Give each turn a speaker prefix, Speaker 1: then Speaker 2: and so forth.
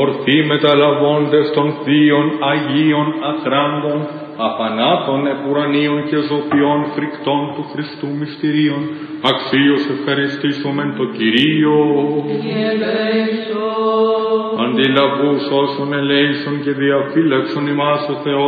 Speaker 1: ορθοί μεταλαβώντες των θείων Αγίων αχράντων, αφανάτων επουρανίων και ζωπιών φρικτών του Χριστού μυστηρίων, αξίως ευχαριστήσομεν το Κυρίο. Αντιλαβούς όσων ελέησον και διαφύλαξον ημάς ο Θεός,